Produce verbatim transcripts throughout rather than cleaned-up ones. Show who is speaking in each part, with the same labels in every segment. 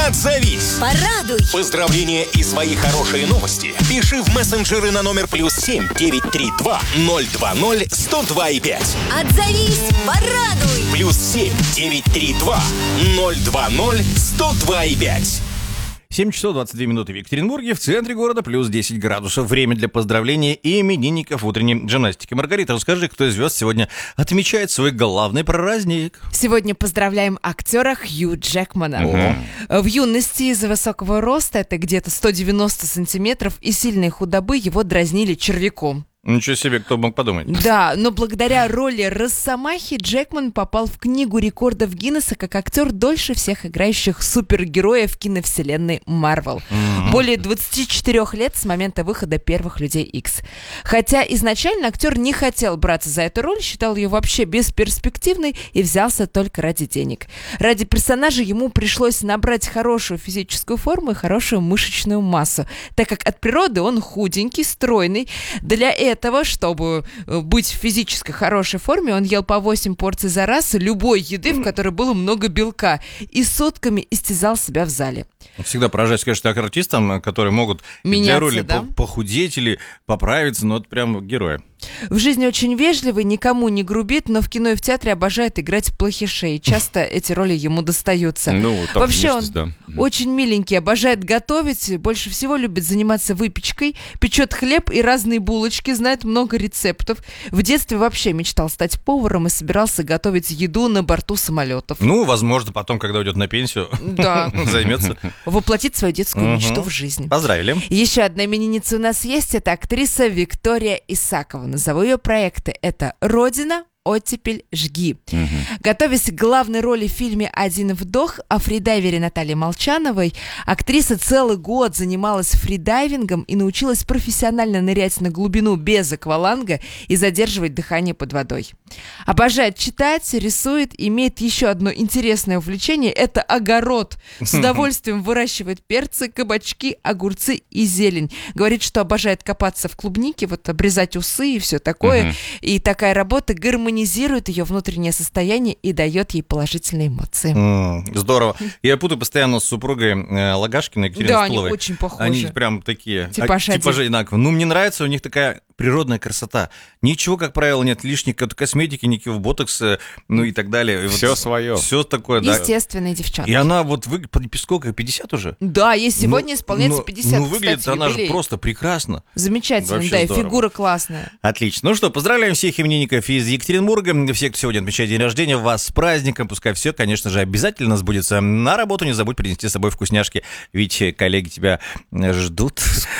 Speaker 1: Отзовись.
Speaker 2: Порадуй.
Speaker 1: Поздравления и свои хорошие новости пиши в мессенджеры на номер плюс семь девятьсот тридцать два ноль два ноль сто два и пять.
Speaker 2: Отзовись. Порадуй.
Speaker 1: Плюс семь девятьсот тридцать два ноль два ноль сто два и пять.
Speaker 3: семь часов двадцать две минуты в Екатеринбурге, в центре города плюс десять градусов. Время для поздравления и именинников утренней джимнастики. Маргарита, расскажи, кто из звезд сегодня отмечает свой главный праздник?
Speaker 4: Сегодня поздравляем актера Хью Джекмана.
Speaker 3: Ого.
Speaker 4: В юности из-за высокого роста, это где-то сто девяносто сантиметров, и сильной худобы его дразнили червяком.
Speaker 3: Ничего себе, кто мог подумать.
Speaker 4: Да, но благодаря роли Росомахи Джекман попал в книгу рекордов Гиннесса как актер, дольше всех играющих супергероев киновселенной Марвел. Mm-hmm. Более двадцати четырёх лет с момента выхода первых Людей Икс. Хотя изначально актер не хотел браться за эту роль, считал ее вообще бесперспективной и взялся только ради денег. Ради персонажа ему пришлось набрать хорошую физическую форму и хорошую мышечную массу, так как от природы он худенький, стройный. Для этого того, чтобы быть в физически хорошей форме, он ел по восемь порций за раз любой еды, в которой было много белка, и сутками истязал себя в зале.
Speaker 3: Всегда поражаюсь, конечно, так артистам, которые могут
Speaker 4: меняться,
Speaker 3: для роли
Speaker 4: да?
Speaker 3: похудеть или поправиться, но это прям герои.
Speaker 4: В жизни очень вежливый, никому не грубит, но в кино и в театре обожает играть плохишей. Часто эти роли ему достаются.
Speaker 5: Ну, там
Speaker 4: Вообще он
Speaker 5: да.
Speaker 4: очень миленький, обожает готовить, больше всего любит заниматься выпечкой, печет хлеб и разные булочки, знает много рецептов. В детстве вообще мечтал стать поваром и собирался готовить еду на борту самолетов.
Speaker 3: Ну, возможно, потом, когда уйдет на пенсию,
Speaker 4: Да.
Speaker 3: займется.
Speaker 4: Воплотить свою детскую
Speaker 3: Мгм.
Speaker 4: мечту в жизнь.
Speaker 3: Поздравили.
Speaker 4: Еще одна именинница у нас есть, это актриса Виктория Исакова. Назову ее проекты. Это «Родина», «Оттепель», «Жги».
Speaker 5: Мгм.
Speaker 4: Готовясь к главной роли в фильме «Один вдох» о фридайвере Наталье Молчановой, актриса целый год занималась фридайвингом и научилась профессионально нырять на глубину без акваланга и задерживать дыхание под водой. Обожает читать, рисует, имеет еще одно интересное увлечение – это огород. С удовольствием выращивает перцы, кабачки, огурцы и зелень. Говорит, что обожает копаться в клубнике, вот обрезать усы и все такое.
Speaker 5: Мгм.
Speaker 4: И такая работа гармонизирует ее внутреннее состояние и дает ей положительные эмоции.
Speaker 3: М, Здорово. Я путаю постоянно с супругой э, Лагашкиной, Екатериной
Speaker 4: Да, они
Speaker 3: Стуловой.
Speaker 4: очень похожи.
Speaker 3: Они прям такие,
Speaker 4: Типаж
Speaker 3: а,
Speaker 4: один.
Speaker 3: типажи одинаковые. Ну, мне нравится, у них такая природная красота. Ничего, как правило, нет лишней косметики, никакого ботокса, ну и так далее. И вот
Speaker 5: Все свое.
Speaker 3: Все такое, да.
Speaker 4: Естественные девчонки.
Speaker 3: И она вот выглядит, сколько, пятьдесят уже?
Speaker 4: Да, ей сегодня
Speaker 3: Ну,
Speaker 4: исполняется
Speaker 3: ну,
Speaker 4: пятьдесят,
Speaker 3: Ну, выглядит
Speaker 4: кстати,
Speaker 3: она же
Speaker 4: юбилей.
Speaker 3: просто прекрасно.
Speaker 4: Замечательно,
Speaker 3: Вообще
Speaker 4: да, и
Speaker 3: здорово.
Speaker 4: фигура классная.
Speaker 3: Отлично. Ну что, поздравляем всех именинников из Екатеринбурга. Все, кто сегодня отмечает день рождения, вас с праздником. Пускай все, конечно же, обязательно сбудется. На работу не забудь принести с собой вкусняшки, ведь коллеги тебя ждут.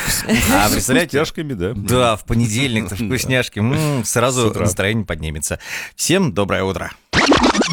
Speaker 3: А представляете?
Speaker 5: Вкусняшками, да.
Speaker 3: Да, в понедельник-то вкусняшки. М,
Speaker 5: С
Speaker 3: Сразу
Speaker 5: утра.
Speaker 3: настроение поднимется. Всем доброе утро.